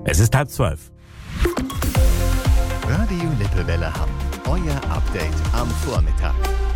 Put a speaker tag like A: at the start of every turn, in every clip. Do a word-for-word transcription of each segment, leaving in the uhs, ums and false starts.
A: Es ist halb zwölf.
B: Radio Lippewelle Hamm. Euer Update am Vormittag.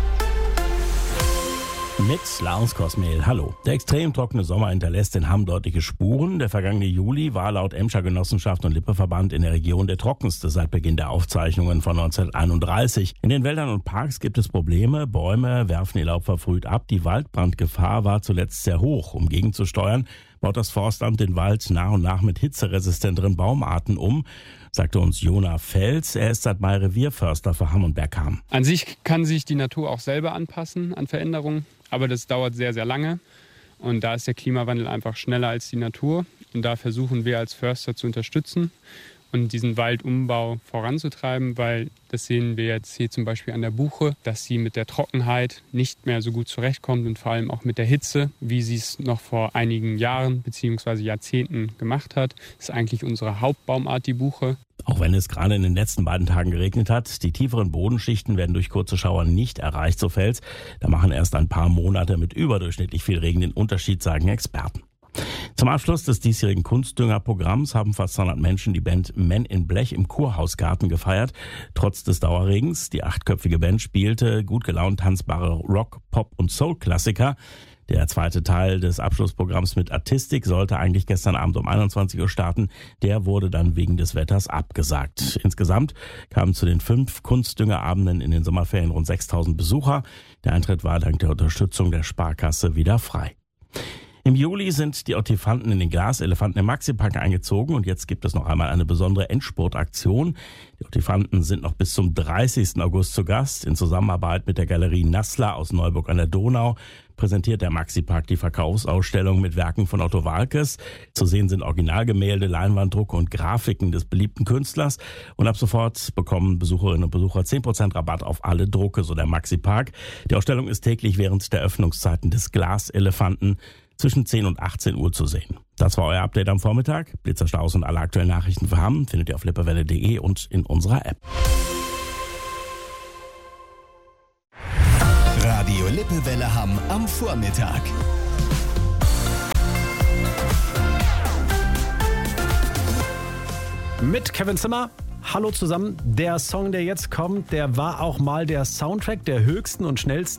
A: Mit Lars Kosmehl. Hallo. Der extrem trockene Sommer hinterlässt in Hamm deutliche Spuren. Der vergangene Juli war laut Emscher Genossenschaft und Lippeverband in der Region der trockenste seit Beginn der Aufzeichnungen von neunzehnhunderteinunddreißig. In den Wäldern und Parks gibt es Probleme. Bäume werfen ihr Laub verfrüht ab. Die Waldbrandgefahr war zuletzt sehr hoch. Um gegenzusteuern, baut das Forstamt den Wald nach und nach mit hitzeresistenteren Baumarten um, sagte uns Jona Fels. Er ist seit Mai Revierförster für Hamm und Bergham.
C: An sich kann sich die Natur auch selber anpassen an Veränderungen, aber das dauert sehr, sehr lange. Und da ist der Klimawandel einfach schneller als die Natur. Und da versuchen wir als Förster zu unterstützen und diesen Waldumbau voranzutreiben, weil das sehen wir jetzt hier zum Beispiel an der Buche, dass sie mit der Trockenheit nicht mehr so gut zurechtkommt und vor allem auch mit der Hitze, wie sie es noch vor einigen Jahren bzw. Jahrzehnten gemacht hat. Das ist eigentlich unsere Hauptbaumart, die Buche.
A: Auch wenn es gerade in den letzten beiden Tagen geregnet hat, die tieferen Bodenschichten werden durch kurze Schauer nicht erreicht, so Fels. Da machen erst ein paar Monate mit überdurchschnittlich viel Regen den Unterschied, sagen Experten. Zum Abschluss des diesjährigen Kunstdüngerprogramms haben fast zweihundert Menschen die Band Men in Blech im Kurhausgarten gefeiert. Trotz des Dauerregens. Die achtköpfige Band spielte gut gelaunt tanzbare Rock-, Pop- und Soul-Klassiker. Der zweite Teil des Abschlussprogramms mit Artistik sollte eigentlich gestern Abend um einundzwanzig Uhr starten. Der wurde dann wegen des Wetters abgesagt. Insgesamt kamen zu den fünf Kunstdüngerabenden in den Sommerferien rund sechstausend Besucher. Der Eintritt war dank der Unterstützung der Sparkasse wieder frei. Im Juli sind die Ottifanten in den Glaselefanten im Maxipark eingezogen und jetzt gibt es noch einmal eine besondere Endspurtaktion. Die Ottifanten sind noch bis zum dreißigsten August zu Gast. In Zusammenarbeit mit der Galerie Nassler aus Neuburg an der Donau präsentiert der Maxipark die Verkaufsausstellung mit Werken von Otto Waalkes. Zu sehen sind Originalgemälde, Leinwanddrucke und Grafiken des beliebten Künstlers. Und ab sofort bekommen Besucherinnen und Besucher zehn Prozent Rabatt auf alle Drucke, so der Maxipark. Die Ausstellung ist täglich während der Öffnungszeiten des Glaselefanten zwischen zehn und achtzehn Uhr zu sehen. Das war euer Update am Vormittag. Blitzer, Staus und alle aktuellen Nachrichten für Hamm findet ihr auf lippewelle punkt de und in unserer App.
B: Radio Lippewelle Hamm am Vormittag.
D: Mit Kevin Zimmer. Hallo zusammen. Der Song, der jetzt kommt, der war auch mal der Soundtrack der höchsten und schnellsten